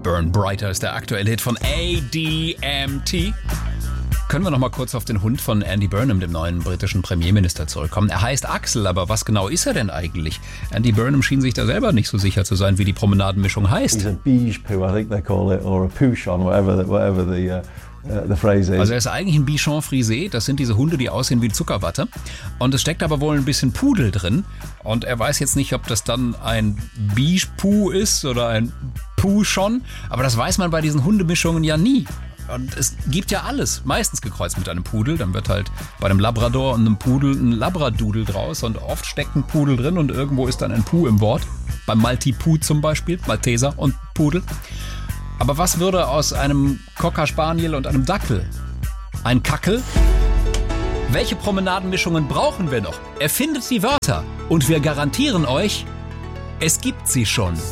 Burn Brighter ist der aktuelle Hit von ADMT. Können wir noch mal kurz auf den Hund von Andy Burnham, dem neuen britischen Premierminister, zurückkommen. Er heißt Axel, aber was genau ist er denn eigentlich? Andy Burnham schien sich da selber nicht so sicher zu sein, wie die Promenadenmischung heißt. He's a beige poo, I think they call it, or a Pouchon, whatever the phrase is. Also er ist eigentlich ein Bichon Frisé, das sind diese Hunde, die aussehen wie Zuckerwatte. Und es steckt aber wohl ein bisschen Pudel drin. Und er weiß jetzt nicht, ob das dann ein Beige Poo ist oder ein Pouchon. Aber das weiß man bei diesen Hundemischungen ja nie. Und es gibt ja alles, meistens gekreuzt mit einem Pudel. Dann wird halt bei einem Labrador und einem Pudel ein Labradudel draus. Und oft steckt ein Pudel drin und irgendwo ist dann ein Poo im Wort. Beim Maltipoo zum Beispiel, Malteser und Pudel. Aber was würde aus einem Cocker Spaniel und einem Dackel? Ein Kackel? Welche Promenadenmischungen brauchen wir noch? Erfindet die Wörter und wir garantieren euch, es gibt sie schon.